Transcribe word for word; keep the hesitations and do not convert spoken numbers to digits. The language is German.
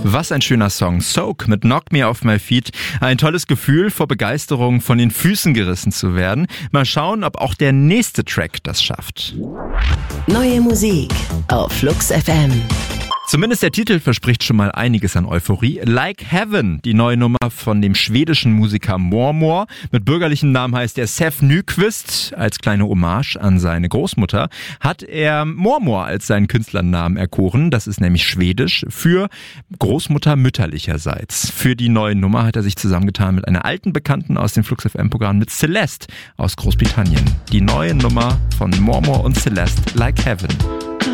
Was ein schöner Song. Soak mit Knock Me Off My Feet. Ein tolles Gefühl, vor Begeisterung von den Füßen gerissen zu werden. Mal schauen, ob auch der nächste Track das schafft. Neue Musik auf Flux F M. Zumindest der Titel verspricht schon mal einiges an Euphorie. Like Heaven, die neue Nummer von dem schwedischen Musiker Mormor. Mit bürgerlichem Namen heißt er Sef Nyqvist. Als kleine Hommage an seine Großmutter hat er Mormor als seinen Künstlernamen erkoren. Das ist nämlich schwedisch für Großmutter mütterlicherseits. Für die neue Nummer hat er sich zusammengetan mit einer alten Bekannten aus dem Flux F M-Programm, mit Celeste aus Großbritannien. Die neue Nummer von Mormor und Celeste, Like Heaven.